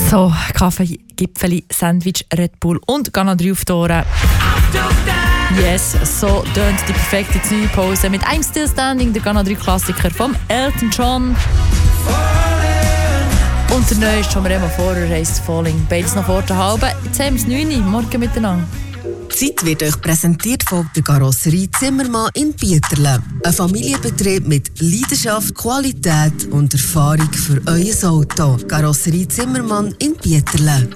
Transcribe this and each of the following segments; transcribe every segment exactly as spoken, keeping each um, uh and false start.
So, Kaffee, Gipfeli, Sandwich, Red Bull und Gana drei auf die Ohren. Yes, so tönt die perfekte neue Pause mit I'm Still Standing, der Gana drei Klassiker vom Elton John. Und der neue ist schon Remo Forer, heisst Falling. Beides noch vor der halben. Jetzt haben wir es neun Uhr. Morgen miteinander. Die Zeit wird euch präsentiert von der Karosserie Zimmermann in Bieterle. Ein Familienbetrieb mit Leidenschaft, Qualität und Erfahrung für euer Auto. Karosserie Zimmermann in Bieterle.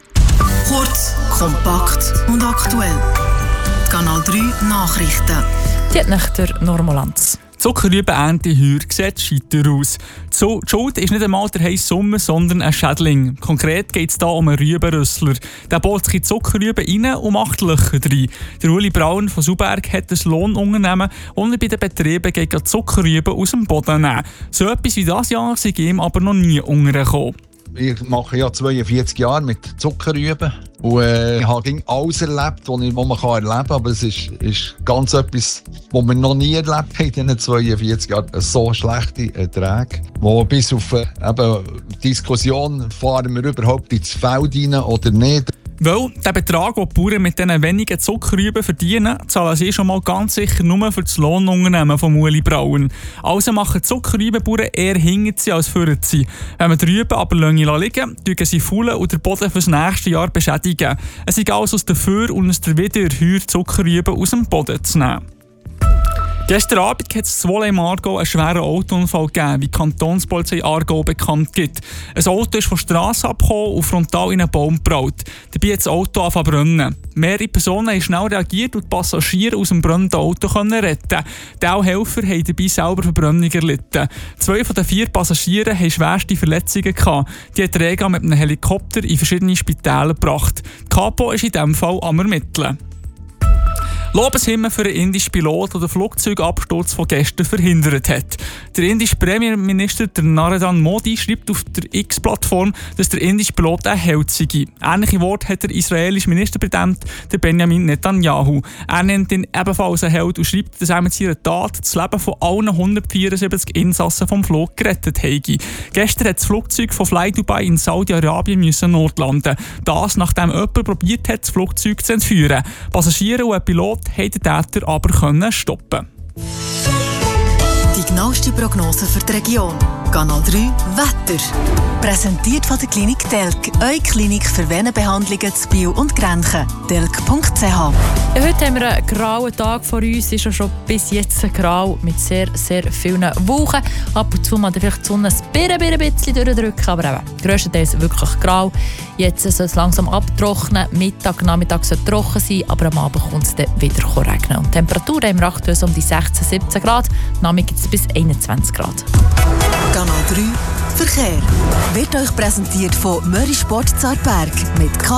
Kurz, kompakt und aktuell. Die Kanal drei Nachrichten. Die hat nach der Normalanz. Zuckerrübenernte heuer sieht scheiter aus. Die Schuld ist nicht einmal der heisse Sommer, sondern ein Schädling. Konkret geht es hier um einen Rübenrüssler. Der bohrt sich in Zuckerrüben rein und macht Löcher rein. Der Uli Braun von Suberg hat ein Lohnunternehmen und er bei den Betrieben gegen Zuckerrüben aus dem Boden nehmen. So etwas wie das Jahr sind ihm aber noch nie untergekommen. Ich mache ja zweiundvierzig Jahre mit Zuckerrüben und äh, ich habe alles erlebt, was man kann erleben kann, aber es ist, ist ganz etwas, was wir noch nie erlebt haben in diesen zweiundvierzig Jahren. So schlechte Erträge, wo bis auf äh, eben Diskussion, fahren wir überhaupt ins Feld rein oder nicht. Weil der Betrag, den die Bauern mit diesen wenigen Zuckerrüben verdienen, zahlen sie schon mal ganz sicher nur für das Lohnunternehmen von Uli Braun. Also machen Zuckerrübenbauern eher hinter sie als vorne sie. Wenn man die Rüben aber lange liegen lassen, tun sie faulen und den Boden für das nächste Jahr beschädigen. Es ist also aus der Für- und aus der Wiedererheuer Zuckerrüben aus dem Boden zu nehmen. Gestern Abend hat es in im Aargau einen schweren Autounfall gegeben, wie die Kantonspolizei Aargau bekannt gibt. Ein Auto ist von der Strasse abgekommen und frontal in einen Baum geprallt. Dabei hat das Auto angefangen zu brennen. Mehrere Personen haben schnell reagiert und die Passagiere aus dem brennenden Auto retten. Die Helfer haben dabei selber Verbrennung erlitten. Zwei von den vier Passagieren hatten schwerste Verletzungen gehabt. Die hat Rega mit einem Helikopter in verschiedene Spitäler gebracht. Die Kapo ist in diesem Fall am Ermitteln. Lobeshymne für einen indischen Pilot, der den Flugzeugabsturz von gestern verhindert hat. Der indische Premierminister der Narendra Modi schreibt auf der X-Plattform, dass der indische Pilot ein Held sei. Ähnliche Worte hat der israelische Ministerpräsident der Benjamin Netanyahu. Er nennt ihn ebenfalls einen Held und schreibt, dass er mit seiner Tat das Leben von allen hundertvierundsiebzig Insassen vom Flug gerettet habe. Gestern hat das Flugzeug von Fly Dubai in Saudi-Arabien müssen notlanden. Das, nachdem jemand probiert hat, das Flugzeug zu entführen. Passagiere und ein Pilot haben den Täter aber können stoppen. Die genaueste Prognose für die Region. Kanal drei Wetter. Präsentiert von der Klinik Telk. Eure Klinik für Venenbehandlungen zu Biel und Grenchen. telk punkt c h. Ja, heute haben wir einen grauen Tag vor uns. Es ist ja schon bis jetzt grau mit sehr, sehr vielen Wolken. Ab und zu mal vielleicht die Sonne ein bisschen durchdrücken, aber eben grösstenteils wirklich grau. Jetzt soll es langsam abtrocknen. Mittag, Nachmittag soll es trocken sein, aber am Abend kommt es dann wieder regnen. Und die Temperatur haben wir aktuell so um die sechzehn, siebzehn Grad. Nachmittag gibt es bis einundzwanzig Grad. Kanal drei Verkehr wird euch präsentiert von Möri Sport Zarberg mit